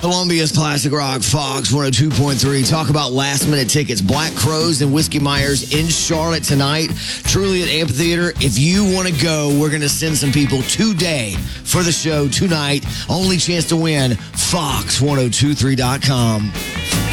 Columbia's Classic Rock, Fox 102.3. Talk about last-minute tickets. Black Crows and Whiskey Myers in Charlotte tonight. Truly at Amphitheater. If you want to go, we're going to send some people today for the show tonight. Only chance to win, fox1023.com.